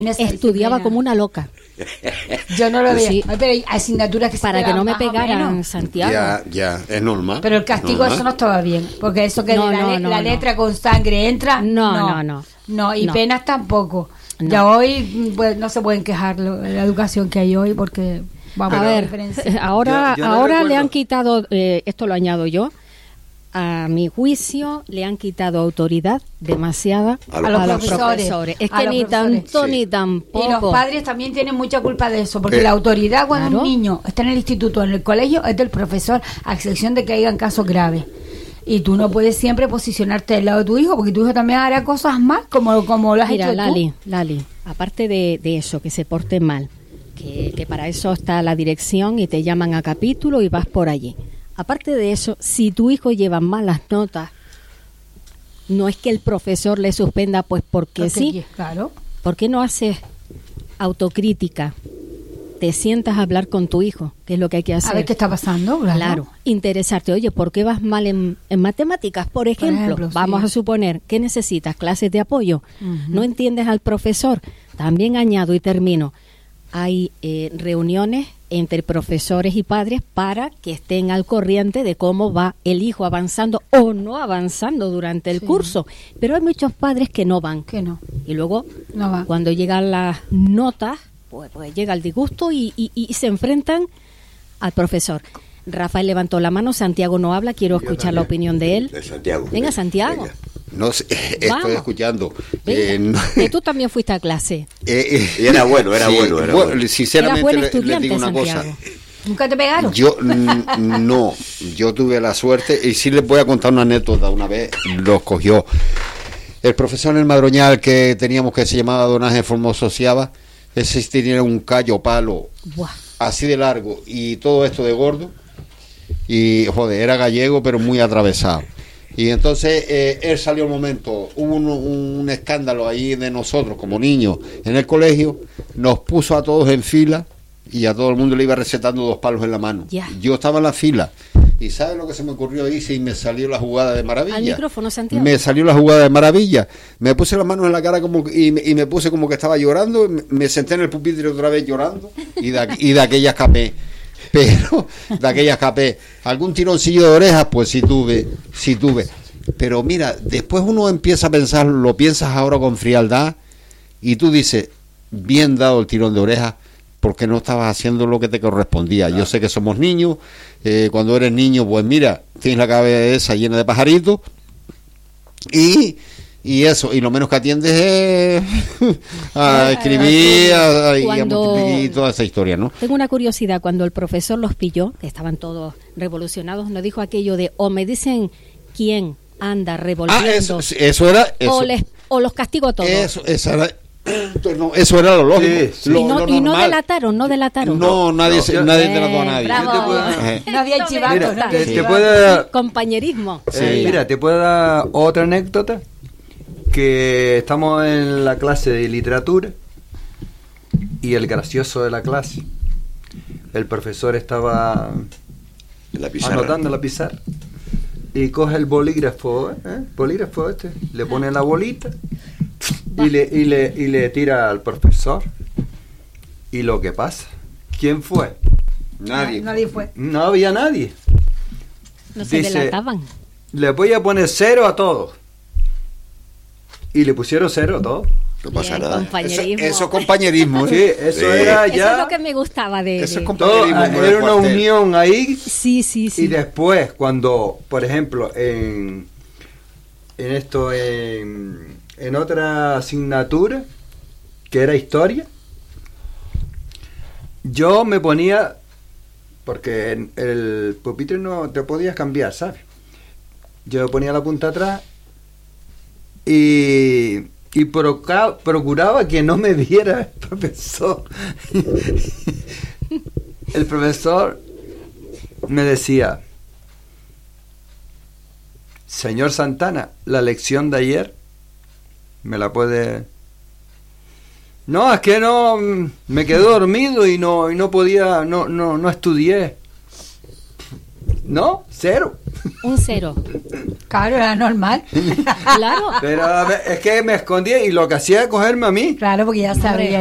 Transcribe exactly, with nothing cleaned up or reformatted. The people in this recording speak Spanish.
estudiaba como una loca. Yo no lo veía. Sí. Ay, pero hay asignaturas que se Para que no me más o pegaran, menos. Santiago. Ya, ya, es normal. Pero el castigo, normal. eso no estaba bien. Porque eso que No, la, no, le- no, la no. letra con sangre entra. No, no, no. No, y No. penas tampoco. No. Ya hoy pues, no se pueden quejar lo- de la educación que hay hoy porque vamos A a ver, diferencia. ahora, Yo- yo no ahora le recuerdo. han quitado, eh, esto lo añado yo, a mi juicio le han quitado autoridad demasiada A a los los, profesores. profesores. Es A que los ni profesores. tanto Sí. ni Y tampoco. los padres también tienen mucha culpa de eso, porque Eh, la autoridad cuando claro. un niño está en el instituto, en el colegio, es del profesor, a excepción de que hayan casos graves. Y tú no puedes siempre posicionarte del lado de tu hijo, porque tu hijo también hará cosas más, como, como lo has Mira, hecho Lali, tú. Lali, aparte de, de eso, que se porte mal, que, que para eso está la dirección y te llaman a capítulo y vas por allí. Aparte de eso, si tu hijo lleva malas notas, no es que el profesor le suspenda, pues porque Porque sí. Claro. ¿Por qué no haces autocrítica? Te sientas a hablar con tu hijo, que es lo que hay que hacer. A ver qué está pasando, claro. Claro, interesarte. Oye, ¿por qué vas mal en, en matemáticas, por ejemplo? ejemplo, Vamos sí. a suponer, ¿qué necesitas? Clases de apoyo. Ujú. ¿No entiendes al profesor? También añado y termino. Hay eh, reuniones entre profesores y padres para que estén al corriente de cómo va el hijo avanzando o no avanzando durante el Sí. curso. Pero hay muchos padres que no van. Que no, Y luego, no va. cuando llegan las notas, pues, pues llega el disgusto y, y- y se enfrentan al profesor. Rafael levantó la mano, Santiago no habla, quiero Yo escuchar la también. opinión de él. De Santiago. Venga, Santiago. Venga. No sé, estoy Vamos. escuchando. Venga, Eh, no- que tú también fuiste a clase. eh, eh, Y era bueno, era sí, bueno, era bueno, bueno. Sinceramente, Era buen le- les estudiante, digo una Santiago. cosa. ¿Nunca te pegaron? Yo mm, no, yo tuve la suerte y sí les voy a contar una anécdota. Una vez los cogió el profesor en el Madroñal que teníamos, que se llamaba Don Ángel Formoso Ciaba. Ese sí tenía un callo palo Buah. así de largo y todo esto de gordo, y joder, era gallego pero muy atravesado. Y entonces eh, él salió un momento, hubo un, un escándalo ahí de nosotros como niños en el colegio, nos puso a todos en fila y a todo el mundo le iba recetando dos palos en la mano. Ya. Yo estaba en la fila y ¿sabes lo que se me ocurrió? Hice y me salió la jugada de maravilla. Al micrófono, Santiago. Me salió la jugada de maravilla. Me puse las manos en la cara como y, me- y me puse como que estaba llorando. Me, me senté en el pupitre otra vez llorando y de, aqu- y de aquella escapé. Pero de aquella escapé. Algún tironcillo de orejas, pues sí tuve, sí tuve. Pero mira, después uno empieza a pensar, lo piensas ahora con frialdad y tú dices, bien dado el tirón de orejas, porque no estabas haciendo lo que te correspondía. Yo sé que somos niños, eh, cuando eres niño, pues mira, tienes la cabeza llena de pajaritos y, y eso, y lo menos que atiendes es a escribir a- a- y a Cuando- multiplicar y toda esa historia, ¿no? Tengo una curiosidad, cuando el profesor los pilló, que estaban todos revolucionados, nos dijo aquello de, o me dicen quién anda revolviendo, Ah, eso, eso era... Eso, o, les, o los castigo a todos. eso, esa era, no, eso era lo lógico. Sí, sí. Lo, y, no, lo y no normal. delataron, no delataron. No, nadie, No, se- yo- nadie Eh, delató a nadie. bravo. Yo te puedo- Eh. No había chivato, Mira, no había te, te chivato. puedo dar, Compañerismo. eh, mira, te puedo dar otra anécdota, que estamos en la clase de literatura y el gracioso de la clase, el profesor estaba En la pizarra. anotando en la pizarra y coge el bolígrafo, ¿eh? bolígrafo este, le pone la bolita y le, y le y le tira al profesor. Y lo que pasa, ¿quién fue? Nadie. Nadie fue. No había nadie. No se Dice- delataban. Le voy a poner cero a todos. Y le pusieron cero a todos. No pasa Bien, nada. Eso, compañerismo. eso es compañerismo. Sí, ¿eh? eso Sí. era Eso ya. es lo que me gustaba de... Eso es de- compa- todo, compañerismo de era una cuartel. unión ahí. Sí, sí, sí. Y después, cuando, por ejemplo, en, en esto, en, en otra asignatura, que era historia, yo me ponía, porque en el pupitre no te podías cambiar, ¿sabes? Yo ponía la punta atrás y, y proca- procuraba que no me viera el profesor. El profesor me decía: señor Santana, la lección de ayer me la puede... No, es que no, mm, me quedé dormido y no y no podía, no no no estudié. No, cero. Un cero. Claro, era normal. Claro. Pero a ver, es que me escondía y lo que hacía era cogerme a mí. Claro, porque ya sabía.